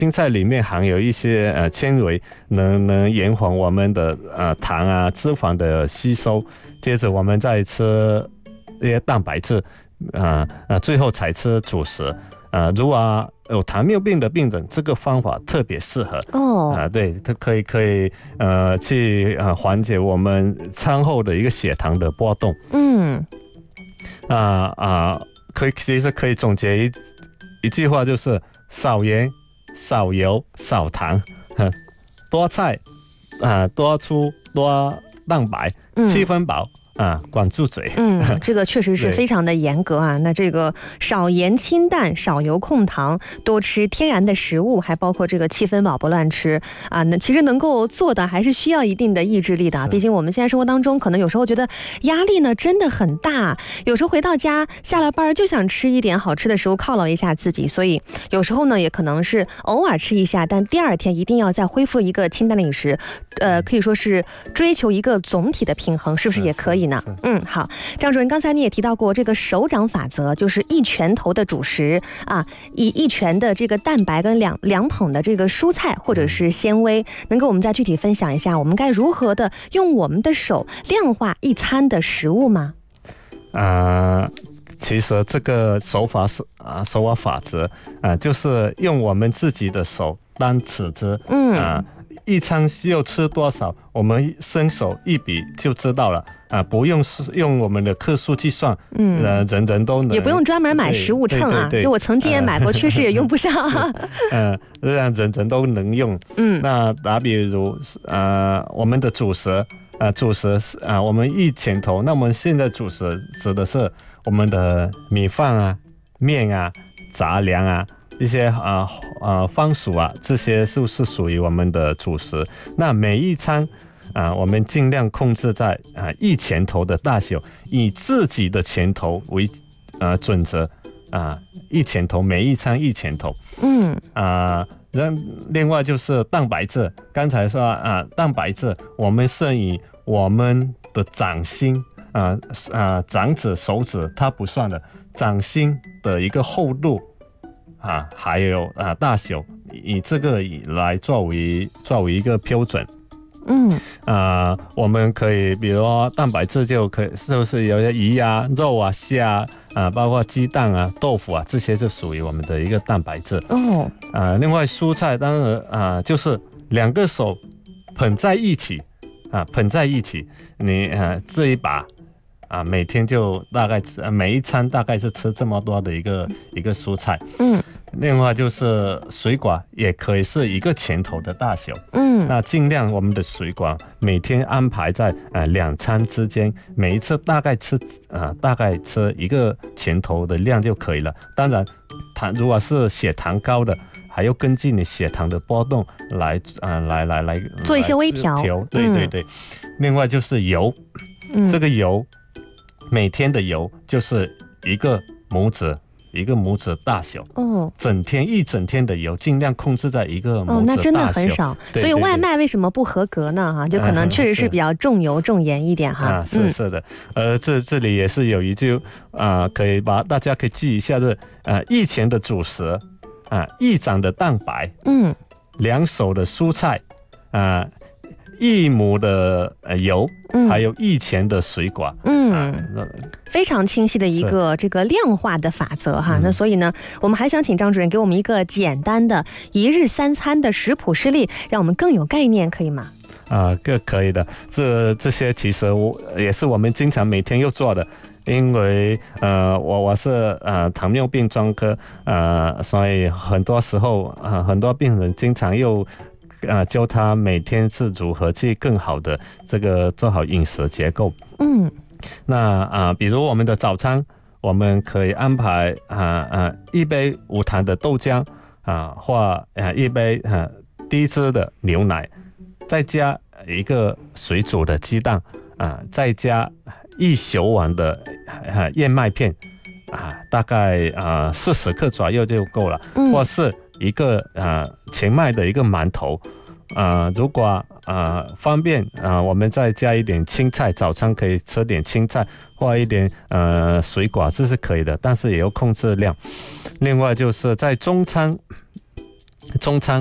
青菜里面含有一些纤维，能延缓我们的糖啊脂肪的吸收。接着我们再吃一些蛋白质，最后才吃主食。如果有糖尿病的病人，这个方法特别适合对，它可以去缓解我们餐后的一个血糖的波动。其实可以总结一句话，就是少盐、少油、少糖，多菜多粗多蛋白，7分饱。管住嘴。 这个确实是非常的严格啊。那这个少盐清淡，少油控糖，多吃天然的食物，还包括这个7分饱不乱吃啊。那其实能够做的还是需要一定的意志力的。毕竟我们现在生活当中，可能有时候觉得压力呢真的很大，有时候回到家下了班就想吃一点好吃的食物犒劳一下自己，所以有时候呢也可能是偶尔吃一下，但第二天一定要再恢复一个清淡的饮食。可以说是追求一个总体的平衡，是不是也可以呢？好，张主任，刚才你也提到过这个手掌法则，就是1拳头的主食以1拳的这个蛋白跟2捧的这个蔬菜或者是纤维，能给我们再具体分享一下，我们该如何的用我们的手量化一餐的食物吗？ 其实这个手法法则就是用我们自己的手当尺子，一餐要吃多少，我们伸手一比就知道了不用我们的克数计算，人都能， 也不用专门买食物秤啊。就我曾经也买过，确实也用不上。 让人都能用。那打比如我们的主食我们1拳头，那我们现在主食指的是我们的米饭面杂粮一些番薯这些是属于我们的主食。那每一餐我们尽量控制在1拳头的大小，以自己的拳头为准则1拳头，每一餐1拳头。另外就是蛋白质，刚才说蛋白质我们是以我们的掌心掌指手指它不算的，掌心的一个厚度还有大小，以这个来作为一个标准。我们可以比如说蛋白质就是有些鱼肉虾包括鸡蛋豆腐这些就属于我们的一个蛋白质。另外蔬菜当然就是2个手捧在一起你这一把每天就大概每一餐大概是吃这么多的一个蔬菜。另外就是水果也可以是1个拳头的大小。那尽量我们的水果每天安排在2餐之间，每一次大概吃1个拳头的量就可以了。当然如果是血糖高的，还要根据你血糖的波动来做一些微调。 对。另外就是油，这个油每天的油就是1个拇指大小。一整天的油尽量控制在1个拇指大小。 那真的很少。所以外卖为什么不合格呢？就可能确实是比较重油重盐一点哈。 是的。这里也是有一句大家可以记一下，是1拳的主食1掌的蛋白，2手的蔬菜1亩的油，还有1拳的水果。 非常清晰的一个这个量化的法则哈。那所以呢，我们还想请张主任给我们一个简单的1日3餐的食谱示例，让我们更有概念，可以吗？ 可以的。这些其实也是我们经常每天要做的。因为我是糖尿病专科，所以很多时候很多病人经常又教他每天是如何去更好的这个做好饮食结构。那比如我们的早餐，我们可以安排1杯无糖的豆浆或1杯低脂的牛奶，再加1个水煮的鸡蛋再加1小碗的燕麦片大概40克左右就够了。或是1个全麦的1个馒头。如果方便我们再加一点青菜，早餐可以吃点青菜或一点水果，这是可以的，但是也要控制量。另外就是在中餐中餐